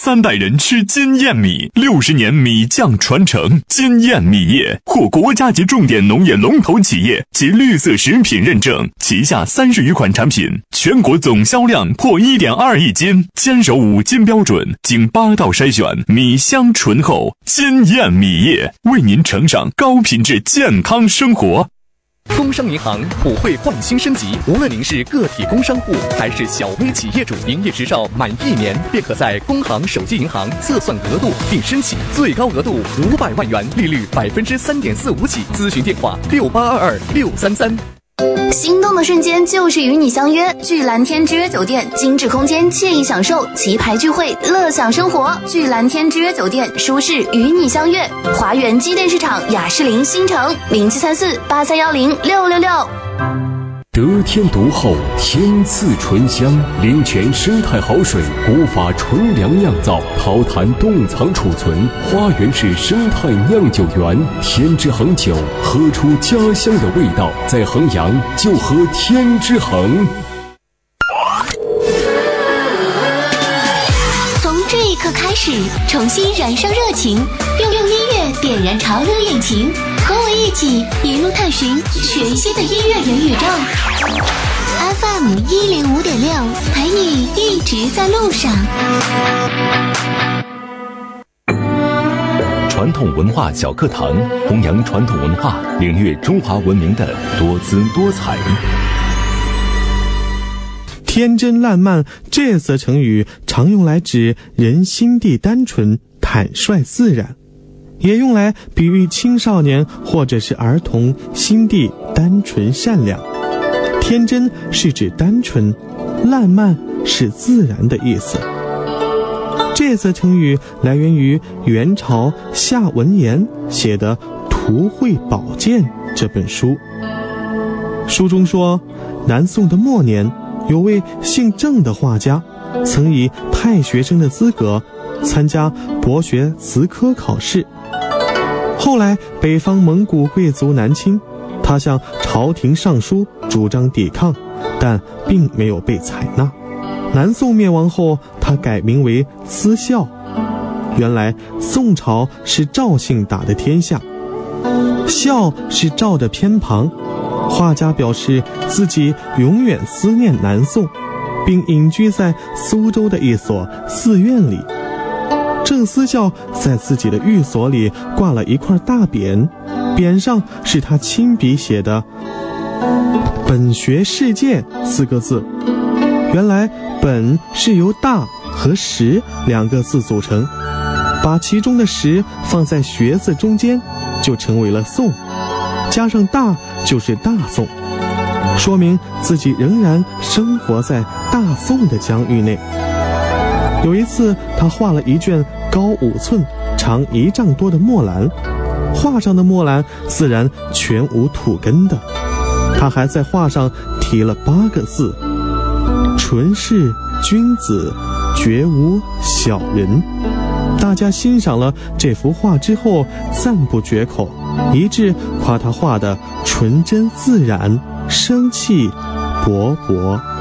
3代人吃金燕米，60年米酱传承。金燕米业获国家级重点农业龙头企业及绿色食品认证，旗下30余款产品，全国总销量破1.2亿斤，坚守5金标准，经8道筛选，米香醇厚。金燕米业为您呈上高品质健康生活。 工商银行普惠换新升级，无论您是个体工商户还是小微企业主，营业执照满1年便可在工行手机银行测算额度并申请，最高额度500万元，利率3.45%起。咨询电话6822-633。 心动的瞬间就是与你相约，聚蓝天之约酒店，精致空间，惬意享受，棋牌聚会，乐享生活。聚蓝天之约酒店，舒适与你相约。华源机电市场雅士林新城073483106666。 得天独厚，天赐醇香，灵泉生态好水，古法纯粮酿造，桃坛冻藏储存，花园市生态酿酒园，天之恒酒，喝出家乡的味道。在衡阳就喝天之恒。 从这一刻开始，重新燃烧热情，用音乐点燃潮流引擎，和我一起一路探寻全新的音乐元宇宙。FM 105.6，陪你一直在路上。 传统文化小课堂，弘扬传统文化，领略中华文明的多姿多彩。 天真烂漫这则成语常用来指人心地单纯、坦率自然，也用来比喻青少年或者是儿童心地单纯善良。天真是指单纯，烂漫是自然的意思。这则成语来源于元朝夏文言写的《图绘宝鉴》这本书。书中说，南宋的末年，有位姓郑的画家，曾以太学生的资格参加博学词科考试。后来北方蒙古贵族南侵，他向朝廷上书主张抵抗，但并没有被采纳。南宋灭亡后，他改名为思孝。原来宋朝是赵姓打的天下，孝是赵的偏旁。画家表示自己永远思念南宋，并隐居在苏州的一所寺院里。郑思孝在自己的寓所里挂了一块大匾，匾上是他亲笔写的“本学世界”4个字。原来本是由大和实2个字组成，把其中的实放在学字中间，就成为了宋，加上大就是大宋，说明自己仍然生活在大宋的疆域内。有一次，他画了一卷高5寸、长1丈多的墨兰，画上的墨兰自然全无土根的。他还在画上题了8个字：纯是君子，绝无小人。大家欣赏了这幅画之后赞不绝口，一致夸他画的纯真自然，生气勃勃。